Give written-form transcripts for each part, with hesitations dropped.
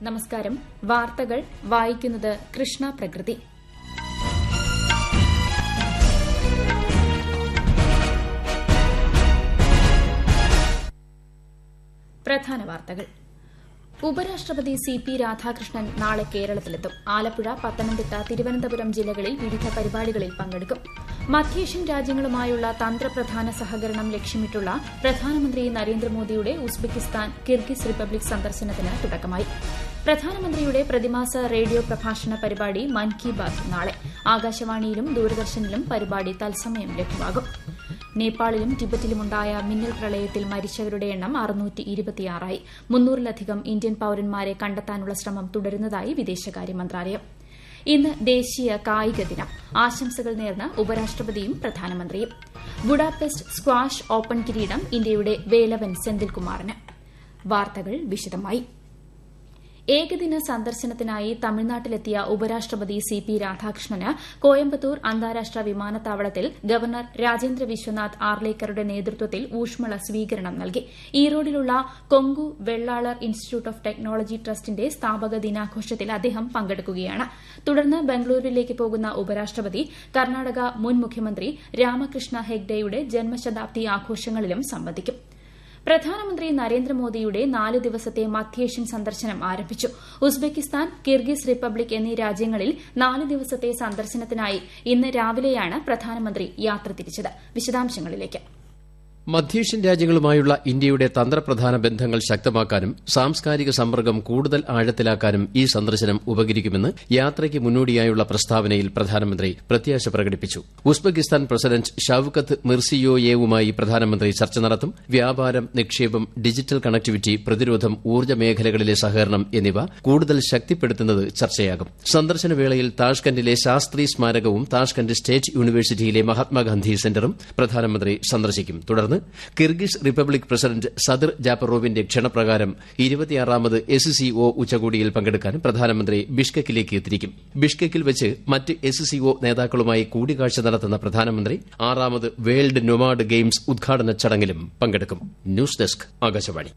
നമസ്കാരം. വാർത്തകൾ വായിക്കുന്നത് കൃഷ്ണ പ്രകൃതി. പ്രധാന വാർത്തകൾ. ഉപരാഷ്ട്രപതി CP രാധാകൃഷ്ണൻ നാളെ കേരളത്തിലെത്തും. ആലപ്പുഴ, പത്തനംതിട്ട, തിരുവനന്തപുരം ജില്ലകളിൽ വിവിധ പരിപാടികളിൽ പങ്കെടുക്കും. മധ്യേഷ്യൻ രാജ്യങ്ങളുമായുള്ള തന്ത്രപ്രധാന സഹകരണം ലക്ഷ്യമിട്ടുള്ള പ്രധാനമന്ത്രി നരേന്ദ്രമോദിയുടെ ഉസ്ബെക്കിസ്ഥാൻ, കിർഗിസ് റിപ്പബ്ലിക് സന്ദർശനത്തിന് തുടക്കമായി. പ്രധാനമന്ത്രിയുടെ പ്രതിമാസ റേഡിയോ പ്രഭാഷണ പരിപാടി മൻ കി ബാത് നാളെ. ആകാശവാണിയിലും ദൂരദർശനിലും പരിപാടി തത്സമയം ലഭ്യമാകും. നേപ്പാളിലും ടിബറ്റിലുമുണ്ടായ മിന്നൽ പ്രളയത്തിൽ മരിച്ചവരുടെ എണ്ണം 626ആയി. 300-ലധികം ഇന്ത്യൻ പൌരന്മാരെ കണ്ടെത്താനുള്ള ശ്രമം തുടരുന്നതായി വിദേശകാര്യ മന്ത്രാലയം. ഇന്ന് ദേശീയ കായിക ദിനം. ആശംസകൾ നേർന്ന് ഉപരാഷ്ട്രപതിയും പ്രധാനമന്ത്രിയും. ബുഡാപെസ്റ്റ് സ്ക്വാഷ് ഓപ്പൺ കിരീടം ഇന്ത്യയുടെ വേലവൻ സെന്തിൽകുമാറിന്. വാർത്തകൾ വിശദമായി. ഏകദിന സന്ദർശനത്തിനായി തമിഴ്നാട്ടിലെത്തിയ ഉപരാഷ്ട്രപതി CP രാധാകൃഷ്ണന് കോയമ്പത്തൂർ അന്താരാഷ്ട്ര വിമാനത്താവളത്തിൽ ഗവർണർ രാജേന്ദ്ര വിശ്വനാഥ് ആർലേക്കറുടെ നേതൃത്വത്തിൽ ഊഷ്മള സ്വീകരണം നൽകി. ഈറോഡിലുള്ള Kongu Vellalar institute of technology ട്രസ്റ്റിന്റെ സ്ഥാപക ദിനാഘോഷത്തിൽ അദ്ദേഹം പങ്കെടുക്കുകയാണ്. തുടർന്ന് ബംഗളൂരുവിലേക്ക് പോകുന്ന ഉപരാഷ്ട്രപതി കർണാടക മുൻ മുഖ്യമന്ത്രി രാമകൃഷ്ണ ഹെഗ്ഡെയുടെ ജന്മശതാബ്ദി ആഘോഷങ്ങളിലും സംബന്ധിക്കും. പ്രധാനമന്ത്രി നരേന്ദ്രമോദിയുടെ 4 ദിവസത്തെ മധ്യേഷ്യൻ സന്ദർശനം ആരംഭിച്ചു. ഉസ്ബെക്കിസ്ഥാൻ, കിർഗിസ് റിപ്പബ്ലിക് എന്നീ രാജ്യങ്ങളിൽ 4 ദിവസത്തെ സന്ദർശനത്തിനായി ഇന്ന് രാവിലെയാണ് പ്രധാനമന്ത്രി യാത്ര തിരിച്ചത്. വിശദാംശങ്ങളിലേക്ക്. മധ്യേഷ്യൻ രാജ്യങ്ങളുമായുള്ള ഇന്ത്യയുടെ തന്ത്രപ്രധാന ബന്ധങ്ങൾ ശക്തമാക്കാനും സാംസ്കാരിക സമ്പർക്കം കൂടുതൽ ആഴത്തിലാക്കാനും ഈ സന്ദർശനം ഉപകരിക്കുമെന്ന് യാത്രയ്ക്ക് മുന്നോടിയായുള്ള പ്രസ്താവനയിൽ പ്രധാനമന്ത്രി പ്രത്യാശ പ്രകടിപ്പിച്ചു. ഉസ്ബെക്കിസ്ഥാൻ പ്രസിഡന്റ് ഷൌക്കത്ത് മിർസിയോയേവുമായി പ്രധാനമന്ത്രി ചർച്ച നടത്തും. വ്യാപാരം, നിക്ഷേപം, ഡിജിറ്റൽ കണക്ടിവിറ്റി, പ്രതിരോധം, ഊർജ്ജ മേഖലകളിലെ സഹകരണം എന്നിവ കൂടുതൽ ശക്തിപ്പെടുത്തുന്നത് ചർച്ചയാകും. സന്ദർശനവേളയിൽ താഷ്കന്റിലെ ശാസ്ത്രി സ്മാരകവും താഷ്കന്റ് സ്റ്റേറ്റ് യൂണിവേഴ്സിറ്റിയിലെ മഹാത്മാഗാന്ധി സെന്ററും പ്രധാനമന്ത്രി സന്ദർശിക്കും. തുടർന്ന് കിർഗിസ് റിപ്പബ്ലിക് പ്രസിഡന്റ് സദിർ ജാപ്പറോവിന്റെ ക്ഷണപ്രകാരം 26ാമത് SCO ഉച്ചകോടിയിൽ പങ്കെടുക്കാൻ പ്രധാനമന്ത്രി ബിഷ്കെക്കിലേക്ക് തിരിക്കും. ബിഷ്കെക്കിൽ വെച്ച് മറ്റ് SCO നേതാക്കളുമായി കൂടിക്കാഴ്ച നടത്തുന്ന പ്രധാനമന്ത്രി 6ാമത് വേൾഡ് നൊമാഡ് ഗെയിംസ് ഉദ്ഘാടന ചടങ്ങിലും പങ്കെടുക്കും. News desk, Akashvani.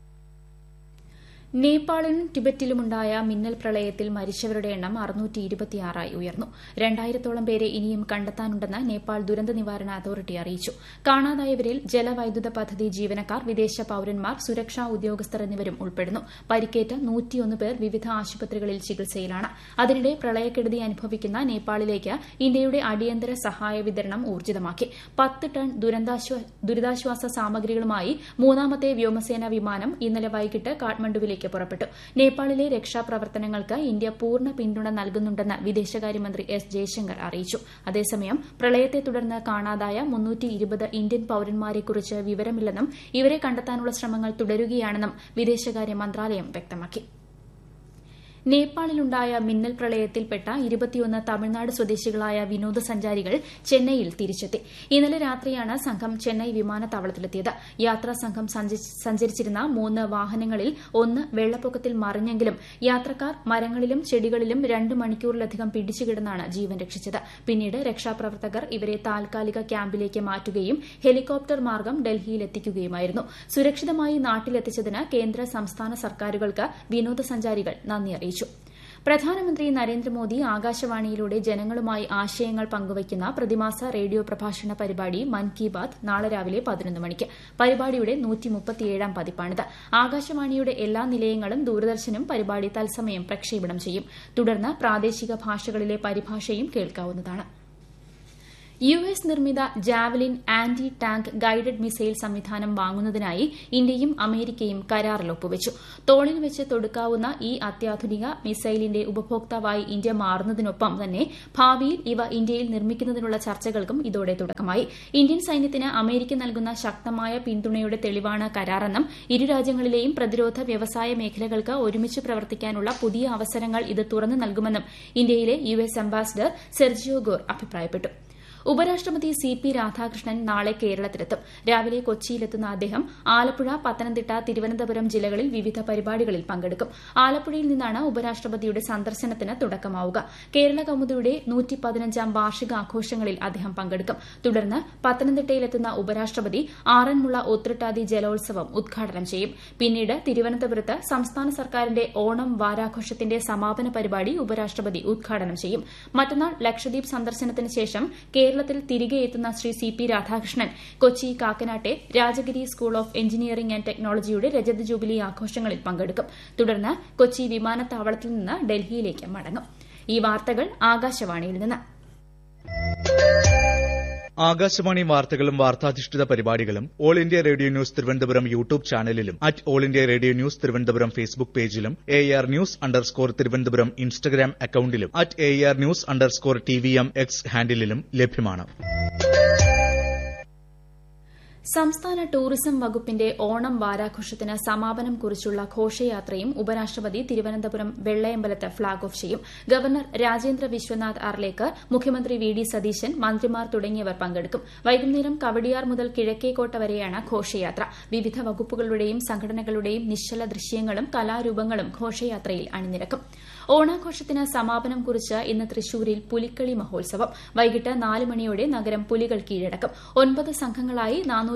നേപ്പാളിലും ടിബറ്റിലുമുണ്ടായ മിന്നൽ പ്രളയത്തിൽ മരിച്ചവരുടെ എണ്ണം 626ആയി ഉയർന്നു. 2000-ഓളം പേരെ ഇനിയും കണ്ടെത്താനുണ്ടെന്ന് നേപ്പാൾ ദുരന്ത നിവാരണ അതോറിറ്റി അറിയിച്ചു. കാണാതായവരിൽ ജലവൈദ്യുത പദ്ധതി ജീവനക്കാർ, വിദേശ പൌരന്മാർ, സുരക്ഷാ ഉദ്യോഗസ്ഥർ എന്നിവരും ഉൾപ്പെടുന്നു. പരിക്കേറ്റ 101 പേർ വിവിധ ആശുപത്രികളിൽ ചികിത്സയിലാണ്. അതിനിടെ പ്രളയക്കെടുതി അനുഭവിക്കുന്ന നേപ്പാളിലേക്ക് ഇന്ത്യയുടെ അടിയന്തര സഹായ വിതരണം ഊർജിതമാക്കി. 10 ടൺ ദുരിതാശ്വാസ സാമഗ്രികളുമായി 3ാമത്തെ വ്യോമസേന വിമാനം ഇന്നലെ വൈകിട്ട് കാഠ്മണ്ഡുവിലേക്ക് പുറപ്പെട്ടു. നേപ്പാളിലെ രക്ഷാപ്രവർത്തനങ്ങൾക്ക് ഇന്ത്യ പൂർണ്ണ പിന്തുണ നൽകുന്നുണ്ടെന്ന് വിദേശകാര്യമന്ത്രി S. ജയശങ്കർ അറിയിച്ചു. അതേസമയം പ്രളയത്തെ തുടർന്ന് കാണാതായ 320 ഇന്ത്യൻ പൌരന്മാരെക്കുറിച്ച് വിവരമില്ലെന്നും ഇവരെ കണ്ടെത്താനുള്ള ശ്രമങ്ങൾ തുടരുകയാണെന്നും വിദേശകാര്യ മന്ത്രാലയം വ്യക്തമാക്കി. നേപ്പാളിലുണ്ടായ മിന്നൽ പ്രളയത്തിൽപ്പെട്ട 21 തമിഴ്നാട് സ്വദേശികളായ വിനോദസഞ്ചാരികൾ ചെന്നൈയിൽ തിരിച്ചെത്തി. ഇന്നലെ രാത്രിയാണ് സംഘം ചെന്നൈ വിമാനത്താവളത്തിലെത്തിയത്. യാത്രാ സംഘം സഞ്ചരിച്ചിരുന്ന 3 വാഹനങ്ങളിൽ ഒന്ന് വെള്ളപ്പൊക്കത്തിൽ മറിഞ്ഞെങ്കിലും യാത്രക്കാർ മരങ്ങളിലും ചെടികളിലും 2 മണിക്കൂറിലധികം പിടിച്ചുകിടന്നാണ് ജീവൻ രക്ഷിച്ചത്. പിന്നീട് രക്ഷാപ്രവർത്തകർ ഇവരെ താൽക്കാലിക ക്യാമ്പിലേക്ക് മാറ്റുകയും ഹെലികോപ്റ്റർ മാർഗം ഡൽഹിയിലെത്തിക്കുകയുമായിരുന്നു. സുരക്ഷിതമായി നാട്ടിലെത്തിച്ചതിന് കേന്ദ്ര, സംസ്ഥാന സർക്കാരുകൾക്ക് വിനോദസഞ്ചാരികൾ നന്ദി അറിയിച്ചു. പ്രധാനമന്ത്രി നരേന്ദ്രമോദി ആകാശവാണിയിലൂടെ ജനങ്ങളുമായി ആശയങ്ങൾ പങ്കുവയ്ക്കുന്ന പ്രതിമാസ റേഡിയോ പ്രഭാഷണ പരിപാടി മൻ കി ബാത് നാളെ രാവിലെ 11 മണിക്ക്. പരിപാടിയുടെ 137ാം പതിപ്പാണിത്. ആകാശവാണിയുടെ എല്ലാ നിലയങ്ങളും ദൂരദർശനും പരിപാടി തത്സമയം പ്രക്ഷേപണം ചെയ്യും. തുടർന്ന് പ്രാദേശിക ഭാഷകളിലെ പരിഭാഷയും കേൾക്കാവുന്നതാണ്. US നിർമ്മിത javelin anti tank guided missile സംവിധാനം വാങ്ങുന്നതിനായി ഇന്ത്യയും അമേരിക്കയും കരാറിൽ ഒപ്പുവച്ചു. തോളിൽ വെച്ച് തൊടുക്കാവുന്ന ഈ അത്യാധുനിക മിസൈലിന്റെ ഉപഭോക്താവായി ഇന്ത്യ മാറുന്നതിനൊപ്പം തന്നെ ഭാവിയിൽ ഇവ ഇന്ത്യയിൽ നിർമ്മിക്കുന്നതിനുള്ള ചർച്ചകൾക്കും ഇതോടെ തുടക്കമായി. ഇന്ത്യൻ സൈന്യത്തിന് അമേരിക്ക നൽകുന്ന ശക്തമായ പിന്തുണയുടെ തെളിവാണ് കരാറെന്നും ഇരു രാജ്യങ്ങളിലെയും പ്രതിരോധ വ്യവസായ മേഖലകൾക്ക് ഒരുമിച്ച് പ്രവർത്തിക്കാനുള്ള പുതിയ അവസരങ്ങൾ ഇത് തുറന്നു നൽകുമെന്നും ഇന്ത്യയിലെ US അംബാസിഡർ സെർജിയോ ഗോർ അഭിപ്രായപ്പെട്ടു. ഉപരാഷ്ട്രപതി CP രാധാകൃഷ്ണൻ നാളെ കേരളത്തിലെത്തും. രാവിലെ കൊച്ചിയിലെത്തുന്ന അദ്ദേഹം ആലപ്പുഴ, പത്തനംതിട്ട, തിരുവനന്തപുരം ജില്ലകളിൽ വിവിധ പരിപാടികളിൽ പങ്കെടുക്കും. ആലപ്പുഴയിൽ നിന്നാണ് ഉപരാഷ്ട്രപതിയുടെ സന്ദർശനത്തിന് തുടക്കമാവുക. കേരള കൗമുദിയുടെ 115ാം വാർഷികാഘോഷങ്ങളിൽ അദ്ദേഹം പങ്കെടുക്കും. തുടർന്ന് പത്തനംതിട്ടയിലെത്തുന്ന ഉപരാഷ്ട്രപതി ആറന്മുള ഉത്രട്ടാതി ജലോത്സവം ഉദ്ഘാടനം ചെയ്യും. പിന്നീട് തിരുവനന്തപുരത്ത് സംസ്ഥാന സർക്കാരിന്റെ ഓണം വാരാഘോഷത്തിന്റെ സമാപന പരിപാടി ഉപരാഷ്ട്രപതി ഉദ്ഘാടനം ചെയ്യും. മറ്റന്നാൾ ലക്ഷദ്വീപ് സന്ദർശനത്തിന് ശേഷം കേരളത്തിൽ തിരികെ എത്തുന്ന Shri CP Radhakrishnan Kochi കാക്കനാട്ടെ Rajagiri school of engineering and ടെക്നോളജിയുടെ രജത ജൂബിലി ആഘോഷങ്ങളിൽ പങ്കെടുക്കും. തുടർന്ന് കൊച്ചി വിമാനത്താവളത്തിൽ നിന്ന് ഡൽഹിയിലേക്ക് മടങ്ങും. ഈ വാർത്തകൾ ആകാശവാണിയിൽ നിന്ന്. ആകാശവാണി വാർത്തകളും വാർത്താധിഷ്ഠിത പരിപാടികളും all India radio news Thiruvananthapuram YouTube ചാനലിലും all India radio news Thiruvananthapuram Facebook പേജിലും AR News_ തിരുവനന്തപുരം ഇൻസ്റ്റഗ്രാം അക്കൌണ്ടിലും AR News_TVM X ഹാൻഡിലും ലഭ്യമാണ്. സംസ്ഥാന ടൂറിസം വകുപ്പിന്റെ ഓണം വാരാഘോഷത്തിന് സമാപനം കുറിച്ചുള്ള ഘോഷയാത്രയും ഉപരാഷ്ട്രപതി തിരുവനന്തപുരം വെള്ളയമ്പലത്ത് ഫ്ളാഗ് ഓഫ് ചെയ്യും. ഗവർണർ രാജേന്ദ്ര വിശ്വനാഥ് അർലേക്കർ, മുഖ്യമന്ത്രി VD സതീശൻ, മന്ത്രിമാർ തുടങ്ങിയവർ പങ്കെടുക്കും. വൈകുന്നേരം കവടിയാർ മുതൽ കിഴക്കേക്കോട്ട വരെയാണ് ഘോഷയാത്ര. വിവിധ വകുപ്പുകളുടെയും സംഘടനകളുടെയും നിശ്ചല ദൃശ്യങ്ങളും കലാരൂപങ്ങളും ഘോഷയാത്രയിൽ അണിനിരക്കും. ഓണാഘോഷത്തിന് സമാപനം കുറിച്ച് ഇന്ന് തൃശൂരിൽ പുലിക്കളി മഹോത്സവം. വൈകിട്ട് 4 മണിയോടെ നഗരം പുലികൾ കീഴടക്കും. 9 സംഘങ്ങളായി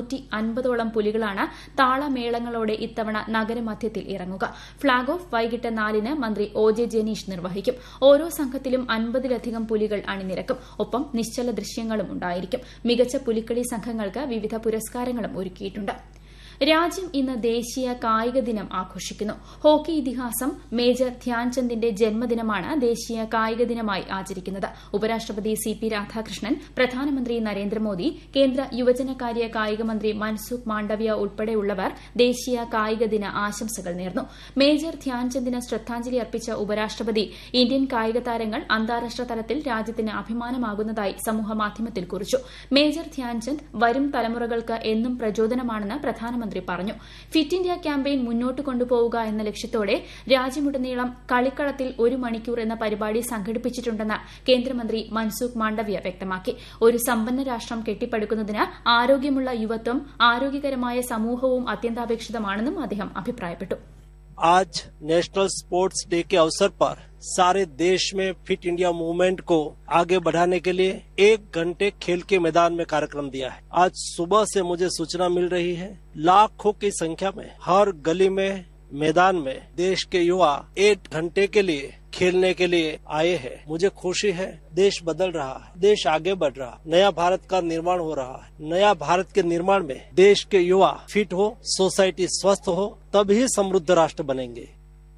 450ഓളം പുലികളാണ് താളമേളങ്ങളോടെ ഇത്തവണ നഗരമധ്യത്തിൽ ഇറങ്ങുക. ഫ്ളാഗ് ഓഫ് വൈകിട്ട് 4-ന് മന്ത്രി OJ ജനീഷ് നിർവഹിക്കും. ഓരോ സംഘത്തിലും 50-ലധികം പുലികൾ അണിനിരക്കും. ഒപ്പം നിശ്ചല ദൃശ്യങ്ങളും ഉണ്ടായിരിക്കും. മികച്ച പുലിക്കളി സംഘങ്ങൾക്ക് വിവിധ പുരസ്കാരങ്ങളും ഒരുക്കിയിട്ടുണ്ട്. രാജ്യം ഇന്ന് ദേശീയ കായിക ദിനം ആഘോഷിക്കുന്നു. ഹോക്കി ഇതിഹാസം മേജർ ധ്യാൻചന്ദിന്റെ ജന്മദിനമാണ് ദേശീയ കായിക ദിനമായി ആചരിക്കുന്നത്. ഉപരാഷ്ട്രപതി CP രാധാകൃഷ്ണൻ, പ്രധാനമന്ത്രി നരേന്ദ്രമോദി, കേന്ദ്ര യുവജനകാര്യ കായിക മന്ത്രി മൻസുഖ് മാണ്ഡവ്യ ഉൾപ്പെടെയുള്ളവർ ദേശീയ കായിക ദിന ആശംസകൾ നേർന്നു. മേജർ ധ്യാൻചന്ദിന് ശ്രദ്ധാഞ്ജലി അർപ്പിച്ച ഉപരാഷ്ട്രപതി ഇന്ത്യൻ കായിക താരങ്ങൾ അന്താരാഷ്ട്ര തലത്തിൽ രാജ്യത്തിന് അഭിമാനമാകുന്നതായി സമൂഹമാധ്യമത്തിൽ കുറിച്ചു. മേജർ ധ്യാൻചന്ദ് വരും തലമുറകൾക്ക് എന്നും പ്രചോദനമാണെന്ന് പ്രധാനമന്ത്രി പറഞ്ഞു. ഫിറ്റ് ഇന്ത്യ ക്യാമ്പയിൻ മുന്നോട്ട് കൊണ്ടുപോവുക എന്ന ലക്ഷ്യത്തോടെ രാജ്യമുടനീളം കളിക്കളത്തിൽ 1 മണിക്കൂർ എന്ന പരിപാടി സംഘടിപ്പിച്ചിട്ടുണ്ടെന്ന് കേന്ദ്രമന്ത്രി മൻസുഖ് മാണ്ഡവ്യ വ്യക്തമാക്കി. ഒരു സമ്പന്ന രാഷ്ട്രം കെട്ടിപ്പടുക്കുന്നതിന് ആരോഗ്യമുള്ള യുവത്വം, ആരോഗ്യകരമായ സമൂഹവും അത്യന്താപേക്ഷിതമാണെന്നും അദ്ദേഹം അഭിപ്രായപ്പെട്ടു. आज नेशनल स्पोर्ट्स डे के अवसर पर सारे देश में फिट इंडिया मूवमेंट को आगे बढ़ाने के लिए 1 घंटे खेल के मैदान में कार्यक्रम दिया है. आज सुबह से मुझे सूचना मिल रही है, लाखों की संख्या में हर गली में, मैदान में देश के युवा 1 घंटे के लिए खेलने के लिए आए हैं. मुझे खुशी है, देश बदल रहा है, देश आगे बढ़ रहा है, नया भारत का निर्माण हो रहा है. नया भारत के निर्माण में देश के युवा फिट हो, सोसाइटी स्वस्थ हो, तभी समृद्ध राष्ट्र बनेंगे.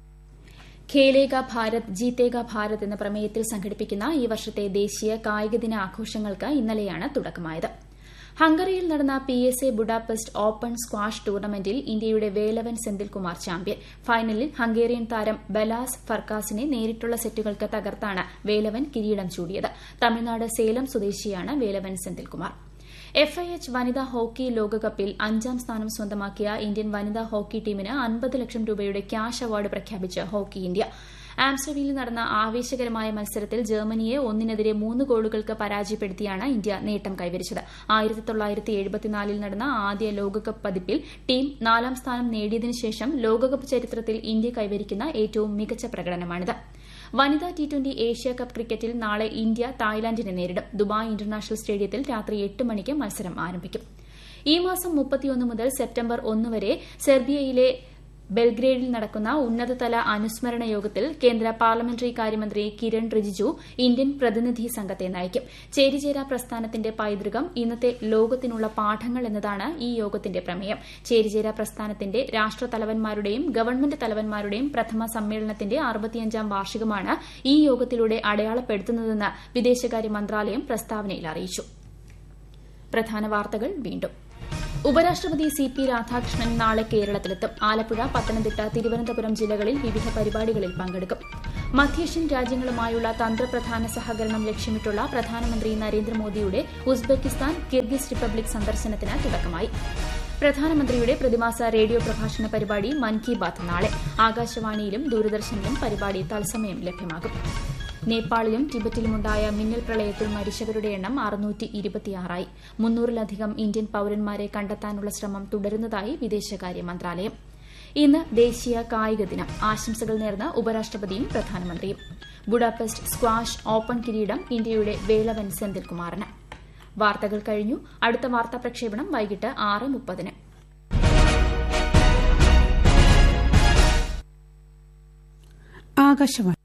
ഖേലേഗ ഭാരത് ജീതേഗ ഭാരത് എന്ന പ്രമേയത്തിൽ സംഘടിപ്പിക്കുന്ന ഈ വർഷത്തെ ദേശീയ കായിക ദിന ആഘോഷങ്ങൾക്ക് ഇന്നലെയാണ് തുടക്കമായത്. ഹംഗറിയിൽ നടന്ന PSA ബുഡാപെസ്റ്റ് ഓപ്പൺ സ്ക്വാഷ് ടൂർണമെന്റിൽ ഇന്ത്യയുടെ വേലവൻ സെന്തിൽകുമാർ ചാമ്പ്യൻ. ഫൈനലിൽ ഹംഗേറിയൻ താരം ബലാസ് ഫർക്കാസിനെ നേരിട്ടുള്ള സെറ്റുകൾക്ക് തകർത്താണ് വേലവൻ കിരീടം ചൂടിയത്. തമിഴ്നാട് സേലം സ്വദേശിയാണ് വേലവൻ സെന്തിൽകുമാർ. FIH വനിതാ ഹോക്കി ലോകകപ്പിൽ 5ാം സ്ഥാനം സ്വന്തമാക്കിയ ഇന്ത്യൻ വനിതാ ഹോക്കി ടീമിന് 50 ലക്ഷം രൂപയുടെ ക്യാഷ് അവാർഡ് പ്രഖ്യാപിച്ച് ഹോക്കി ഇന്ത്യ. ആംസ്റ്റർഡാമിൽ നടന്ന ആവേശകരമായ മത്സരത്തിൽ ജർമ്മനിയെ 1-3 ഗോളുകൾക്ക് പരാജയപ്പെടുത്തിയാണ് ഇന്ത്യ നേട്ടം കൈവരിച്ചത്. 1974 നടന്ന ആദ്യ ലോകകപ്പ് പതിപ്പിൽ ടീം 4ാം സ്ഥാനം നേടിയതിനു ശേഷം ലോകകപ്പ് ചരിത്രത്തിൽ ഇന്ത്യ കൈവരിക്കുന്ന ഏറ്റവും മികച്ച പ്രകടനമാണിത്. വനിതാ T20 ഏഷ്യ കപ്പ് ക്രിക്കറ്റിൽ നാളെ ഇന്ത്യ തായ്ലാന്റിനെ നേരിടും. ദുബായ് ഇന്റർനാഷണൽ സ്റ്റേഡിയത്തിൽ രാത്രി 8 മണിക്ക് മത്സരം ആരംഭിക്കും. ഈ മാസം 31 മുതൽ സെപ്റ്റംബർ 1 വരെ സെർബിയയിലെ ബെൽഗ്രേഡിൽ നടക്കുന്ന ഉന്നതതല അനുസ്മരണ യോഗത്തിൽ കേന്ദ്ര പാർലമെന്ററി കാര്യമന്ത്രി കിരൺ റിജിജു ഇന്ത്യൻ പ്രതിനിധി സംഘത്തെ നയിക്കും. ചേരിചേരാ പ്രസ്ഥാനത്തിന്റെ പൈതൃകം, ഇന്നത്തെ ലോകത്തിനുള്ള പാഠങ്ങൾ എന്നതാണ് ഈ യോഗത്തിന്റെ പ്രമേയം. ചേരിചേരാ പ്രസ്ഥാനത്തിന്റെ രാഷ്ട്രതലവന്മാരുടെയും ഗവൺമെന്റ് തലവന്മാരുടെയും പ്രഥമ സമ്മേളനത്തിന്റെ 65ാം വാർഷികമാണ് ഈ യോഗത്തിലൂടെ അടയാളപ്പെടുത്തുന്നതെന്ന് വിദേശകാര്യ മന്ത്രാലയം പ്രസ്താവനയിൽ അറിയിച്ചു. പ്രധാന വാർത്തകൾ വീണ്ടും. ഉപരാഷ്ട്രപതി CP രാധാകൃഷ്ണൻ നാളെ കേരളത്തിലെത്തും. ആലപ്പുഴ, പത്തനംതിട്ട, തിരുവനന്തപുരം ജില്ലകളിൽ വിവിധ പരിപാടികളിൽ പങ്കെടുക്കും. മധ്യേഷ്യൻ രാജ്യങ്ങളുമായുള്ള തന്ത്രപ്രധാന സഹകരണം ലക്ഷ്യമിട്ടുള്ള പ്രധാനമന്ത്രി നരേന്ദ്രമോദിയുടെ ഉസ്ബെക്കിസ്ഥാൻ, കിർഗിസ് റിപ്പബ്ലിക് സന്ദർശനത്തിന് തുടക്കമായി. പ്രധാനമന്ത്രിയുടെ പ്രതിമാസ റേഡിയോ പ്രഭാഷണ പരിപാടി മൻ കി ബാത്ത് നാളെ. ആകാശവാണിയിലും ദൂരദർശനിലും പരിപാടി തത്സമയം ലഭ്യമാകും. നേപ്പാളിലും ടിബറ്റിലുമുണ്ടായ മിന്നൽ പ്രളയത്തിൽ മരിച്ചവരുടെ എണ്ണം 626 300-ലധികം ഇന്ത്യൻ പൌരന്മാരെ കണ്ടെത്താനുള്ള ശ്രമം തുടരുന്നതായി വിദേശകാര്യ മന്ത്രാലയം. ഇന്ന് ദേശീയ കായിക ദിനം. ആശംസകൾ നേർന്ന് ഉപരാഷ്ട്രപതിയും പ്രധാനമന്ത്രിയും. ബുഡാപെസ്റ്റ് സ്ക്വാഷ് ഓപ്പൺ കിരീടം ഇന്ത്യയുടെ വേളവൻ സെന്തിൽകുമാറിന്. വാർത്തകൾ കഴിഞ്ഞു. അടുത്ത വാർത്താ പ്രക്ഷേപണം വൈകിട്ട് 6:30. ആകാശവാണി